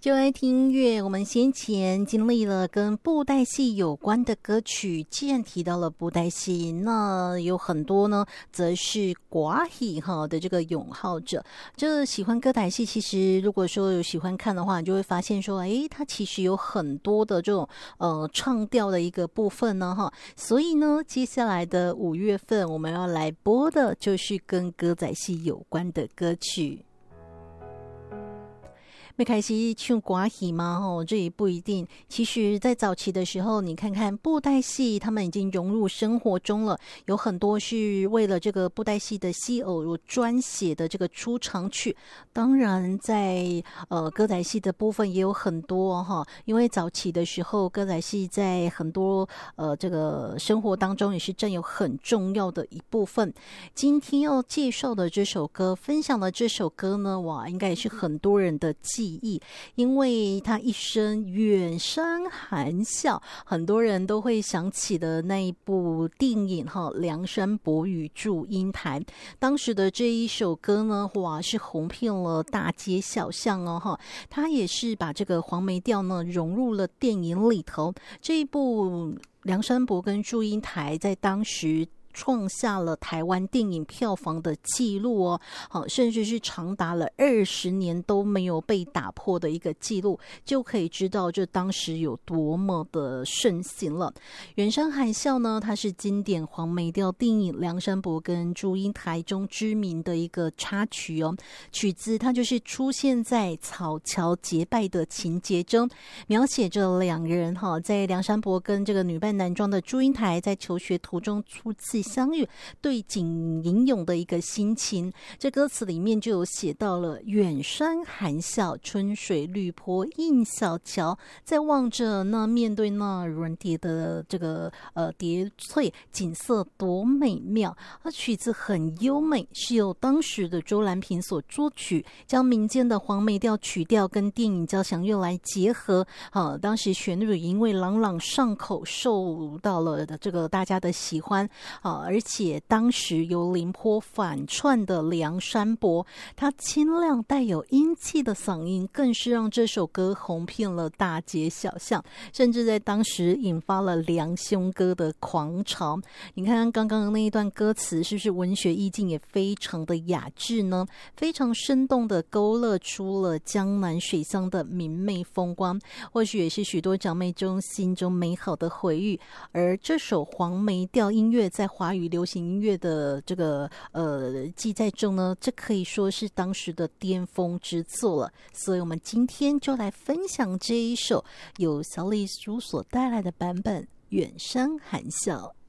就爱听音乐，我们先前经历了跟布袋戏有关的歌曲，既然提到了布袋戏，那有很多呢，则是寡戏哈的这个拥好者。这喜欢歌仔戏，其实如果说有喜欢看的话，你就会发现说，诶，它其实有很多的这种唱调的一个部分呢哈。所以呢，接下来的5月份我们要来播的就是跟歌仔戏有关的歌曲。没开始唱歌戏吗？这也不一定。其实在早期的时候，你看看布袋戏，他们已经融入生活中了，有很多是为了这个布袋戏的戏偶专写的这个出场曲。当然在歌仔戏的部分也有很多哈，因为早期的时候歌仔戏在很多这个生活当中也是占有很重要的一部分。今天要介绍的这首歌，分享的这首歌呢，哇，应该也是很多人的记忆，因为他一声远山含笑，很多人都会想起的那一部电影哈，梁山伯与祝英台。当时的这一首歌呢，哇，是红遍了大街小巷哦哈。他也是把这个黄梅调呢融入了电影里头。这一部梁山伯跟祝英台在当时创下了台湾电影票房的纪录哦，好，甚至是长达了20年都没有被打破的一个纪录，就可以知道这当时有多么的盛行了。远山含笑呢，它是经典黄梅调电影梁山伯跟祝英台中知名的一个插曲哦，曲子它就是出现在草桥结拜的情节中，描写着两人在梁山伯跟这个女扮男装的祝英台在求学途中初次相遇，对景吟咏的一个心情。这歌词里面就有写到了远山含笑，春水绿坡映小桥，在望着那面对那软蝶的这个蝶翠，景色多美妙。曲子很优美，是由当时的周兰萍所作曲，将民间的黄梅调曲调跟电影交响乐来结合。当时旋律因为朗朗上口，受到了这个大家的喜欢。而且当时由凌波反串的梁山伯，他清亮带有英气的嗓音，更是让这首歌红遍了大街小巷，甚至在当时引发了梁兄歌的狂潮。你看刚刚那一段歌词，是不是文学意境也非常的雅致呢？非常生动的勾勒出了江南水乡的明媚风光，或许也是许多长辈中心中美好的回忆。而这首黄梅调音乐在华语流行音乐的这个记载中呢，这可以说是当时的巅峰之作了。所以我们今天就来分享这一首由小李叔所带来的版本《远山含笑》。